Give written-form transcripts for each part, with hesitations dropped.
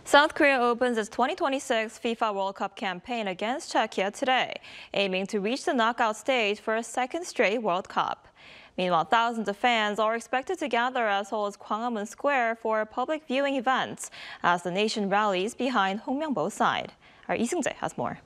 South Korea opens its 2026 FIFA World Cup campaign against Czechia today, aiming to reach the knockout stage for a second straight World Cup. Meanwhile, thousands of fans are expected to gather as Seoul's Gwanghwamun Square for public viewing events as the nation rallies behind Hong Myung-bo's side. Our Lee Seung-jae has more.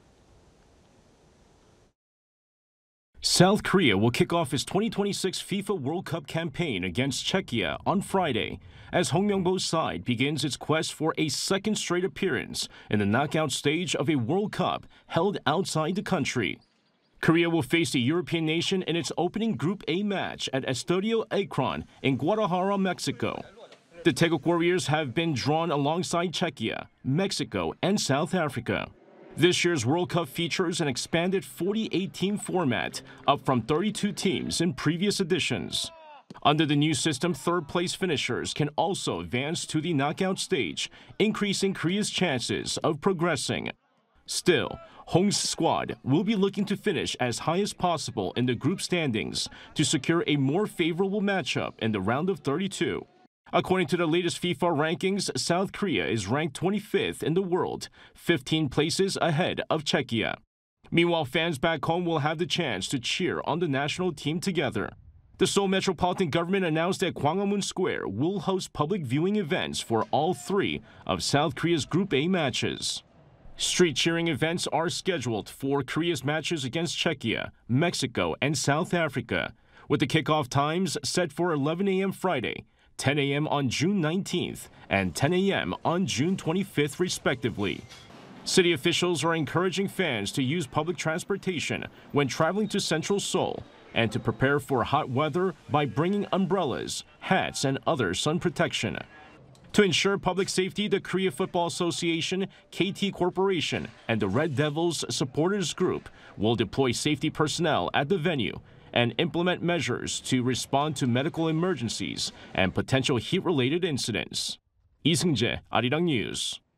South Korea will kick off its 2026 FIFA World Cup campaign against Czechia on Friday as Hong Myung-bo's side begins its quest for a second straight appearance in the knockout stage of a World Cup held outside the country. Korea will face the European nation in its opening Group A match at Estadio Akron in Guadalajara, Mexico. The Taeguk Warriors have been drawn alongside Czechia, Mexico, and South Africa. This year's World Cup features an expanded 48-team format, up from 32 teams in previous editions. Under the new system, third-place finishers can also advance to the knockout stage, increasing Korea's chances of progressing. Still, Hong's squad will be looking to finish as high as possible in the group standings to secure a more favorable matchup in the round of 32. According to the latest FIFA rankings, South Korea is ranked 25th in the world, 15 places ahead of Czechia. Meanwhile, fans back home will have the chance to cheer on the national team together. The Seoul Metropolitan Government announced that Gwanghwamun Square will host public viewing events for all three of South Korea's Group A matches. Street cheering events are scheduled for Korea's matches against Czechia, Mexico, and South Africa, with the kickoff times set for 11 a.m. Friday, 10 a.m. on June 19th, and 10 a.m. on June 25th, respectively. City officials are encouraging fans to use public transportation when traveling to central Seoul and to prepare for hot weather by bringing umbrellas, hats, and other sun protection. To ensure public safety, the Korea Football Association, KT Corporation, and the Red Devils Supporters Group will deploy safety personnel at the venue and implement measures to respond to medical emergencies and potential heat-related incidents. Lee Seung-jae, Arirang News.